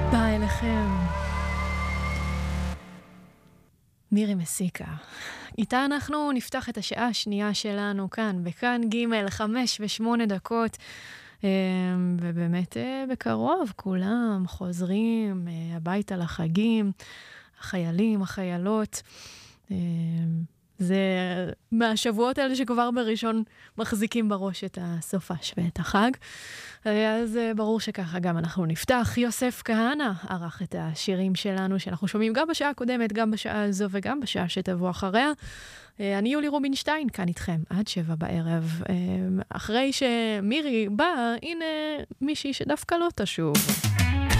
בא אליכם. מירי מסיקה. איתה אנחנו נפתח את השעה השנייה שלנו כאן, בכאן ג' 5:08. ובאמת בקרוב כולם חוזרים הביתה לחגים, החיילים, החיילות. זה מהשבועות האלה שכבר בראשון מחזיקים בראש את הסופש ואת החג. אז ברור שככה גם אנחנו נפתח. יוסף כהנא ערך את השירים שלנו שאנחנו שומעים גם בשעה הקודמת, גם בשעה הזו וגם בשעה שתבוא אחריה. אני יולי רובינשטיין, כאן איתכם עד 7 בערב. אחרי שמירי באה, הנה מישהי שדווקא לא תשוב.